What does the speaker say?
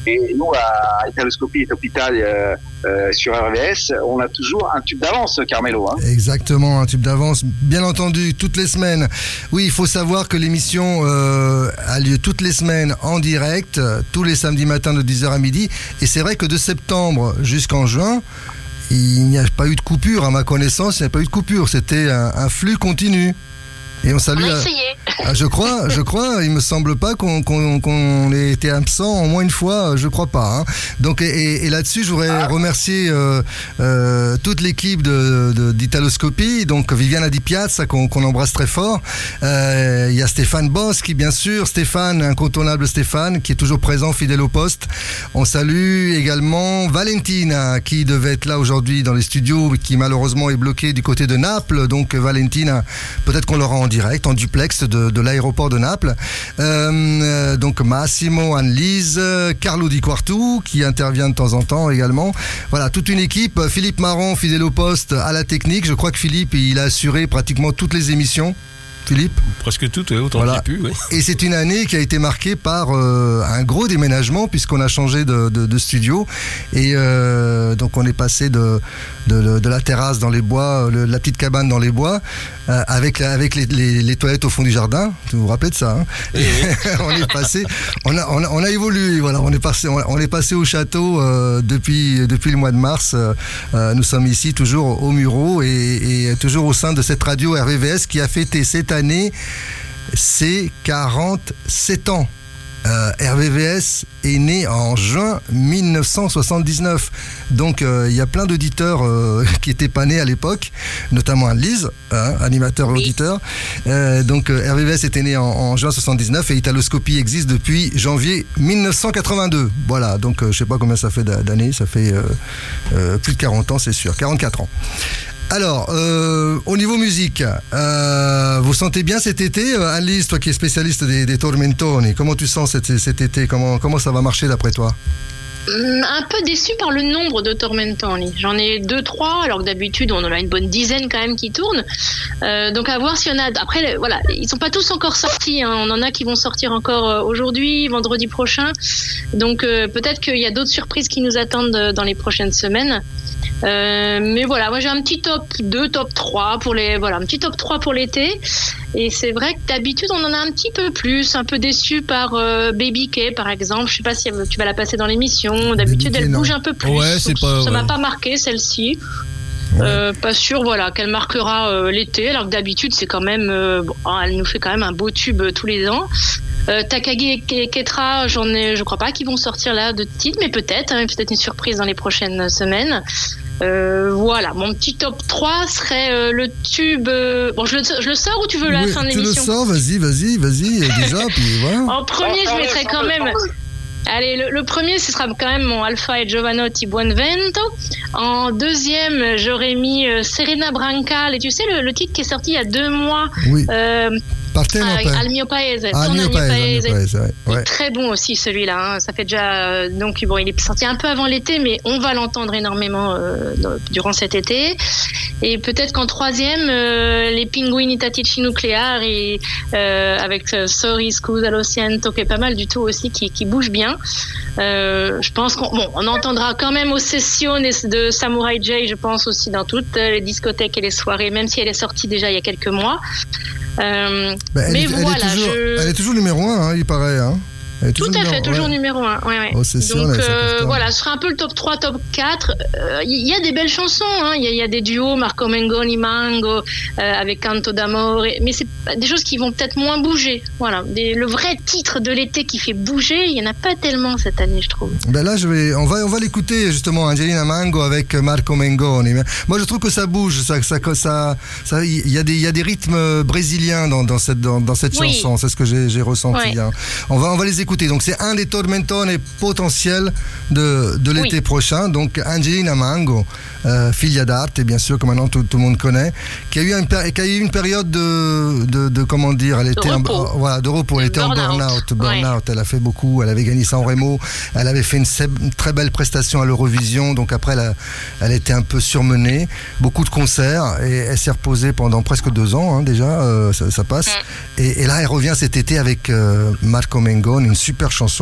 Et nous, à Italoscopie et Hôpital sur RVS, on a toujours un tube d'avance, Carmelo. Hein. Exactement, un tube d'avance, bien entendu, toutes les semaines. Oui, il faut savoir que l'émission a lieu toutes les semaines en direct, tous les samedis matins de 10h à midi. Et c'est vrai que de septembre jusqu'en juin, il n'y a pas eu de coupure, à ma connaissance, il n'y a pas eu de coupure. C'était un flux continu. Et on salue. On a essayé. Je crois. Il me semble pas qu'on ait été absent au moins une fois. Je crois pas. Hein. Donc et là-dessus, je voudrais remercier toute l'équipe d'Italoscopie. Donc Viviana Di Piazza qu'on embrasse très fort. Il y a Stéphane Boschi, bien sûr. Stéphane, incontournable Stéphane, qui est toujours présent, fidèle au poste. On salue également Valentina, qui devait être là aujourd'hui dans les studios, qui malheureusement est bloquée du côté de Naples. Donc Valentina, peut-être qu'on l'aura en direct, en duplex de l'aéroport de Naples. Donc Massimo, Anne-Lise, Carlo Di Quartu qui intervient de temps en temps également. Voilà, toute une équipe. Philippe Marron, fidèle au poste, à la technique. Je crois que Philippe, il a assuré pratiquement toutes les émissions. Philippe ? Presque toutes, autant que j'ai pu. Oui. Et c'est une année qui a été marquée par un gros déménagement puisqu'on a changé de studio et donc on est passé de la terrasse dans les bois, la petite cabane dans les bois avec les toilettes au fond du jardin. Vous vous rappelez de ça, hein? Oui. On est passé, on a évolué. Voilà, on est passé au château depuis le mois de mars. Nous sommes ici toujours au Muro et toujours au sein de cette radio RVVS qui a fêté cette année ses 47 ans. RVVS est né en juin 1979. Donc il y a plein d'auditeurs qui étaient pas nés à l'époque, notamment Anne-Lise, animateur et auditeur. Donc RVVS était né en juin 79 et Italoscopie existe depuis janvier 1982. Voilà, donc je sais pas combien ça fait d'années, ça fait plus de 40 ans, c'est sûr, 44 ans. Alors, au niveau musique, vous sentez bien cet été, Anne-Lise, toi qui es spécialiste des Tormentoni, comment tu sens cet été, comment ça va marcher d'après toi? Un peu déçu par le nombre de Tormentoni. J'en ai 2-3, alors que d'habitude on en a une bonne dizaine quand même qui tournent. Donc à voir s'il y en a. Après, voilà, ils sont pas tous encore sortis. Hein. On en a qui vont sortir encore aujourd'hui, vendredi prochain. Donc peut-être qu'il y a d'autres surprises qui nous attendent dans les prochaines semaines. Mais voilà, moi j'ai un petit top 2, top 3 pour un petit top 3 pour l'été. Et c'est vrai que d'habitude on en a un petit peu plus, un peu déçu par Baby K par exemple. Je sais pas si tu vas la passer dans l'émission. D'habitude elle bouge un peu plus. Ouais, ça m'a pas marqué celle-ci. Ouais. Pas sûr, voilà, qu'elle marquera l'été, alors que d'habitude c'est quand même, elle nous fait quand même un beau tube tous les ans. Takagi et Ketra, je crois pas qu'ils vont sortir là de titre, mais peut-être une surprise dans les prochaines semaines. Voilà, mon petit top 3 serait le tube. Bon, je le sors ou tu veux la fin de l'émission? Tu le sors, vas-y, déjà, puis voilà. En premier, je mettrais quand même. Allez, le premier, ce sera quand même mon Alpha et Giovanotti Buonvento. En deuxième, j'aurais mis Serena Brancale. Et tu sais, le titre qui est sorti il y a 2 mois. Oui. Al mio paese. Al mio paese, ouais. Très bon aussi celui-là. Hein. Ça fait déjà donc bon, il est sorti un peu avant l'été, mais on va l'entendre énormément durant cet été. Et peut-être qu'en troisième, les Pinguini Tattici Nucleari avec Sorry Scusa Lo Siento, qui est pas mal du tout aussi, qui bouge bien. Je pense on entendra quand même aux sessions de Samurai J, je pense aussi dans toutes les discothèques et les soirées, même si elle est sortie déjà il y a quelques mois. Elle est toujours numéro 1, hein, il paraît. Hein. Tout à fait, toujours numéro 1. Ouais. Oh, c'est sûr, donc voilà, ce sera un peu le top 3, top 4. Il y a des belles chansons, hein. Il y a des duos, Marco Mengoni, Mango, avec Canto d'Amore, mais c'est des choses qui vont peut-être moins bouger. Voilà, le vrai titre de l'été qui fait bouger, il n'y en a pas tellement cette année, je trouve. Ben là, on va l'écouter justement, Angelina Mango avec Marco Mengoni. Moi, je trouve que ça bouge, il y a des rythmes brésiliens dans cette chanson, c'est ce que j'ai ressenti. Ouais. Hein. On va les écouter. Donc c'est un des tormentoni potentiels de l'été prochain. Donc Angelina Mango, Figlia d'Arte, bien sûr, que maintenant tout le monde connaît, qui a eu une période de comment dire, elle était de repos, elle était en burn-out. Elle a fait beaucoup, elle avait gagné San Remo, elle avait fait une très belle prestation à l'Eurovision, donc après elle était un peu surmenée, beaucoup de concerts, et elle s'est reposée pendant presque 2 ans, hein, déjà, ça passe. Et là elle revient cet été avec Marco Mengoni, une super chanson